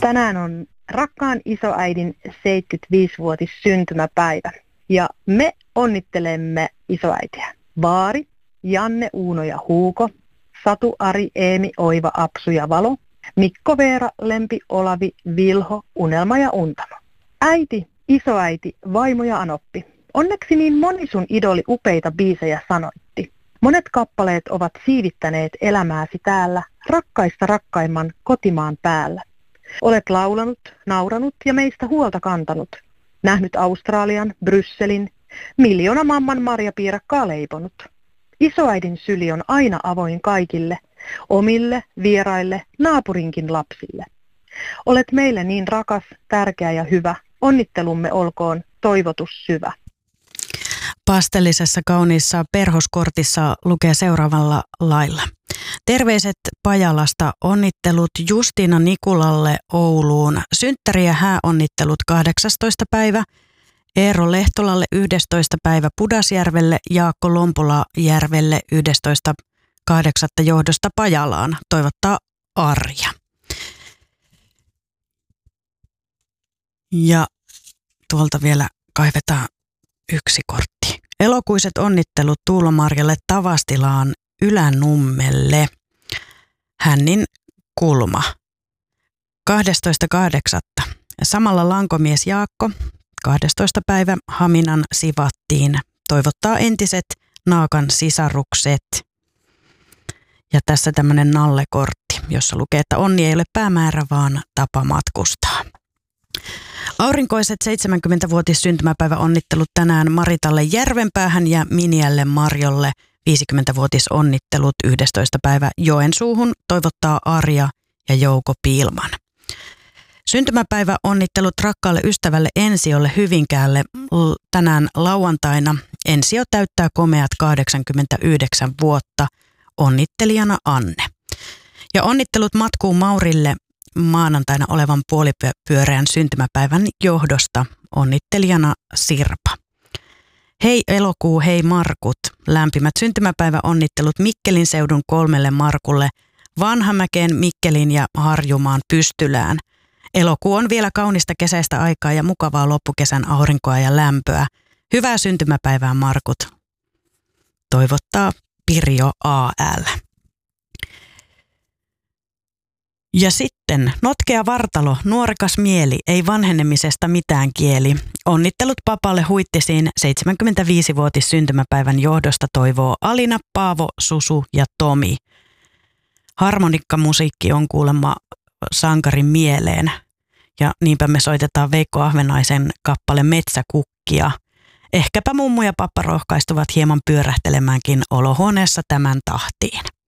Tänään on rakkaan isoäidin 75-vuotis syntymäpäivä ja me onnittelemme isoäitiä. Vaari, Janne, Uuno ja Huuko, Satu, Ari, Eemi, Oiva, Apsu ja Valo, Mikko, Veera, Lempi, Olavi, Vilho, Unelma ja Untamo. Äiti, isoäiti, vaimo ja anoppi. Onneksi niin moni sun idoli upeita biisejä sanoitti. Monet kappaleet ovat siivittäneet elämääsi täällä rakkaista rakkaimman kotimaan päällä. Olet laulanut, nauranut ja meistä huolta kantanut. Nähnyt Australian, Brysselin, miljoona mamman marjapiirakkaa leiponut. Isoäidin syli on aina avoin kaikille, omille, vieraille, naapurinkin lapsille. Olet meille niin rakas, tärkeä ja hyvä. Onnittelumme olkoon toivotus syvä. Pastellisessa kauniissa perhoskortissa lukee seuraavalla lailla. Terveiset Pajalasta, onnittelut Justiina Nikulalle Ouluun, synttäri- ja hääonnittelut 18. päivä, Eero Lehtolalle 11. päivä Pudasjärvelle, Jaakko Lompolajärvelle 11.8. johdosta Pajalaan, toivottaa Arja. Ja tuolta vielä kaivetaan yksi kortti. Elokuiset onnittelut Tuulomarjalle Tavastilaan Ylänummelle. Hännin kulma. 12.8. Samalla lankomies Jaakko 12. päivä Haminan Sivattiin. Toivottaa entiset naakan sisarukset. Ja tässä tämmöinen nallekortti, jossa lukee, että onni ei ole päämäärä, vaan tapa matkustaa. Aurinkoiset 70-vuotis syntymäpäivä onnittelut tänään Maritalle Järvenpäähän ja Miniälle Marjolle 50-vuotis onnittelut 11. päivä Joensuuhun, toivottaa Arja ja Jouko Piilman. Syntymäpäivä onnittelut rakkaalle ystävälle Ensiolle Hyvinkäälle tänään lauantaina. Ensio täyttää komeat 89 vuotta, onnittelijana Anne. Ja onnittelut matkuu Maurille maanantaina olevan puolipyöreän syntymäpäivän johdosta, onnittelijana Sirpa. Hei elokuu, hei Markut. Lämpimät syntymäpäiväonnittelut Mikkelin seudun 3 Markulle, Vanhamäkeen, Mikkelin ja Harjumaan Pystylään. Elokuu on vielä kaunista kesäistä aikaa ja mukavaa loppukesän aurinkoa ja lämpöä. Hyvää syntymäpäivää Markut. Toivottaa Pirjo AL. Ja sitten notkea vartalo, nuorekas mieli, ei vanhenemisesta mitään kieli. Onnittelut papalle Huittisiin 75-vuotis syntymäpäivän johdosta toivoo Alina, Paavo, Susu ja Tomi. Harmonikkamusiikki on kuulemma sankarin mieleen ja niinpä me soitetaan Veikko Ahvenaisen kappale Metsäkukkia. Ehkäpä mummu ja pappa rohkaistuvat hieman pyörähtelemäänkin olohuoneessa tämän tahtiin.